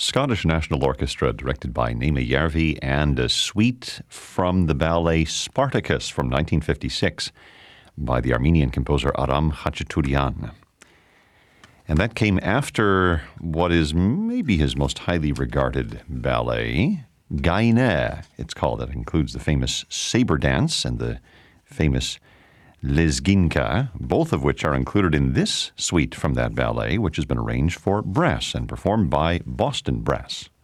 Scottish National Orchestra, directed by Naima Järvi, and a suite from the ballet Spartacus from 1956 by the Armenian composer Aram Khachaturian. And that came after what is maybe his most highly regarded ballet, Gayane, it's called. It includes the famous saber dance and the famous Lezginka, both of which are included in this suite from that ballet, which has been arranged for brass and performed by Boston Brass.